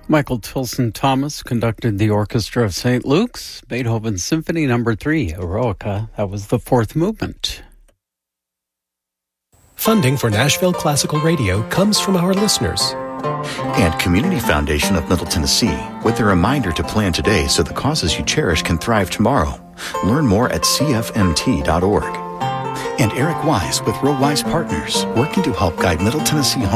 Michael Tilson Thomas conducted the Orchestra of St. Luke's, Beethoven Symphony No. 3, Eroica. That was the fourth movement. Funding for Nashville Classical Radio comes from our listeners. And Community Foundation of Middle Tennessee, with a reminder to plan today so the causes you cherish can thrive tomorrow. Learn more at cfmt.org. And Eric Wise with Real Wise Partners, working to help guide Middle Tennessee